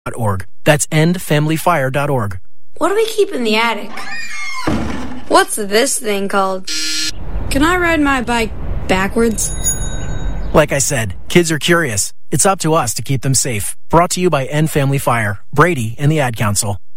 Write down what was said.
endfamilyfire.org. That's endfamilyfire.org. What do we keep in the attic? What's this thing called? Can I ride my bike backwards? Like I said, kids are curious. It's up to us to keep them safe. Brought to you by End Family Fire, Brady, and the Ad Council.